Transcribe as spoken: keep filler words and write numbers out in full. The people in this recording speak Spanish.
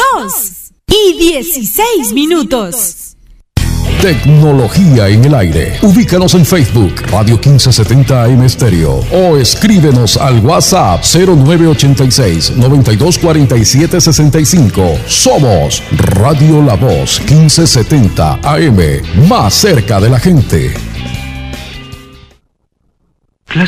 dos y dieciséis minutos. Tecnología en el aire. Ubícanos en Facebook, Radio quince setenta A M Stereo, o escríbenos al WhatsApp cero nueve ochenta y seis, noventa y dos cuarenta y siete sesenta y cinco. Somos Radio La Voz quince setenta A M, más cerca de la gente.